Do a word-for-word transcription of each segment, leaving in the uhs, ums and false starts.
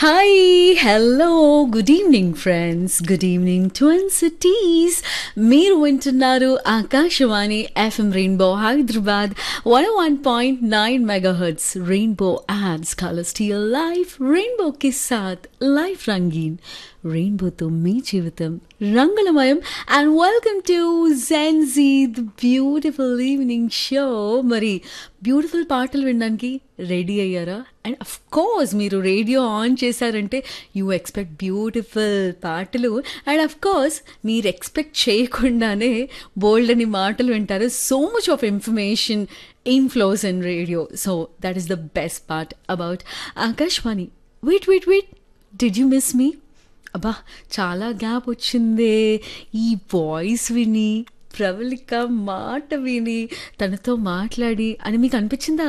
Hi hello good evening friends good evening twin cities మీరు వింటున్నారు Akashvani FM rainbow Hyderabad one one point nine mega hurts rainbow ads colours to your life rainbow కే సాత్ life రంగీన్ రెయిన్బోతో మీ జీవితం రంగులమయం and welcome to Gen Z the beautiful evening show. మరి beautiful పాటలు వినడానికి ready అయ్యారా? అండ్ అఫ్ కోర్స్ మీరు రేడియో ఆన్ చేశారంటే యూ ఎక్స్పెక్ట్ బ్యూటిఫుల్ పాటలు అండ్ అఫ్ కోర్స్ మీరు ఎక్స్పెక్ట్ చేయకుండానే బోల్డ్ అని మాటలు వింటారు. So much of information inflows in radio. So that is the best part about Akashvani. Wait wait wait did you miss మీ? అబ్బా చాలా గ్యాప్ వచ్చిందే ఈ వాయిస్ విని, ప్రవళిక మాట విని, తనతో మాట్లాడి అని మీకు అనిపించిందా?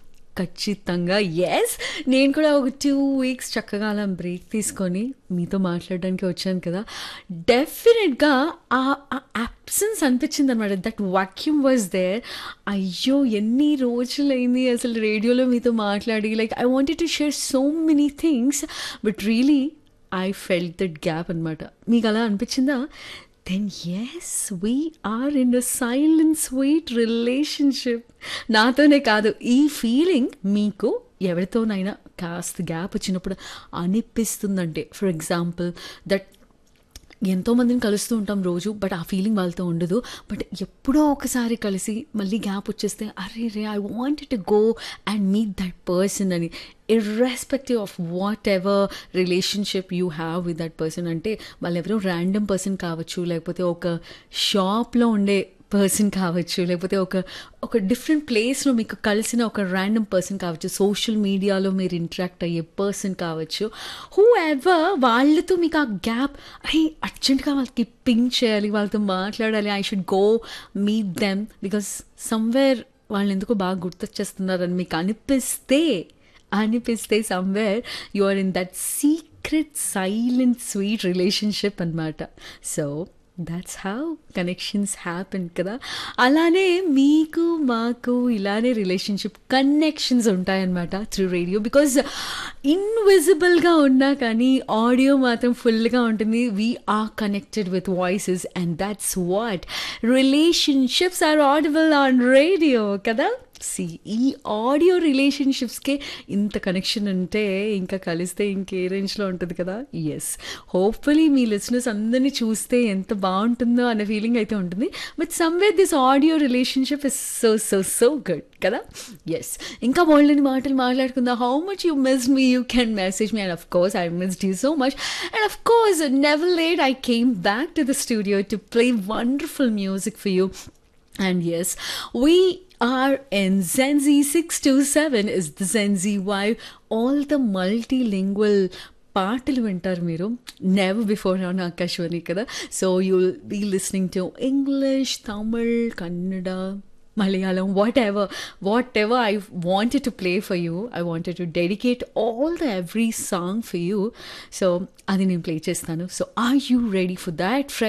ఖచ్చితంగా ఎస్. నేను కూడా ఒక టూ వీక్స్ చక్కగా అలా బ్రేక్ తీసుకొని మీతో మాట్లాడడానికి వచ్చాను కదా. డెఫినెట్గా ఆ అబ్సెన్స్ అనిపించింది అనమాట. That vacuum was there. అయ్యో ఎన్ని రోజులైంది అసలు రేడియోలో మీతో మాట్లాడి. Like I wanted to share so many things but really I felt that gap అనమాట. మీకు అలా అనిపించిందా? Then yes we are in a silent sweet relationship. నాతోనే కాదు, ఈ ఫీలింగ్ మీకు ఎవరితోనైనా కాస్త గ్యాప్ వచ్చినప్పుడు అనిపిస్తుందంటే, ఫర్ ఎగ్జాంపుల్ దట్ ఎంతోమందిని కలుస్తూ ఉంటాం రోజు, బట్ ఆ ఫీలింగ్ వాళ్ళతో ఉండదు. బట్ ఎప్పుడో ఒకసారి కలిసి మళ్ళీ గ్యాప్ వచ్చేస్తే అరే రే I wanted to go and meet that person అని, irrespective of what ever relationship you have with that person. అంటే వాళ్ళు ఎవరో ర్యాండమ్ పర్సన్ కావచ్చు, లేకపోతే ఒక షాప్లో ఉండే పర్సన్ కావచ్చు, లేకపోతే ఒక ఒక డిఫరెంట్ ప్లేస్లో మీకు కలిసిన ఒక ర్యాండమ్ పర్సన్ కావచ్చు, సోషల్ మీడియాలో మీరు ఇంటరాక్ట్ అయ్యే పర్సన్ కావచ్చు. హూ ఎవర్ వాళ్ళతో మీకు ఆ గ్యాప్, అరే అర్జెంట్గా వాళ్ళకి పింక్ చేయాలి, వాళ్ళతో మాట్లాడాలి, I should go meet them because somewhere వాళ్ళు ఎందుకో బాగా గుర్తొచ్చేస్తున్నారని మీకు అనిపిస్తే అనిపిస్తే somewhere you are in that secret silent sweet relationship అనమాట. So that's how connections happen కదా. అలానే మీకు మాకు ఇలానే రిలేషన్షిప్ కనెక్షన్స్ ఉంటాయన్నమాట త్రూ రేడియో. బికాజ్ ఇన్విజిబుల్గా ఉన్నా కానీ ఆడియో మాత్రం ఫుల్గా ఉంటుంది. We are connected with voices and that's what relationships are audible on radio కదా. సి ఈ ఆడియో రిలేషన్షిప్స్కే ఇంత కనెక్షన్ ఉంటే ఇంకా కలిస్తే ఇంకే రేంజ్లో ఉంటుంది కదా. ఎస్, హోప్ఫుల్లీ మీ లిసనర్స్ అందరినీ చూస్తే ఎంత బాగుంటుందో అనే ఫీలింగ్ అయితే ఉంటుంది. But somewhere this audio relationship is so so so good కదా. ఎస్, ఇంకా బాగుండని మాటలు మాట్లాడుకుందాం. How much you miss me, you can message me and of course I missed you so much. And of course never late I came back to the studio to play wonderful music for you. And yes, we are in Zenzi six two seven is the Zenzi vibe. All the multilingual పాటలు వింటారు మీరు never before on Akashvani కదా. So you will be listening to English, Tamil, Kannada, Malayalam, whatever, whatever I wanted to play for you, I wanted to dedicate all the every song for you. So, adi nenu play chestanu. So, are you ready for that, friends?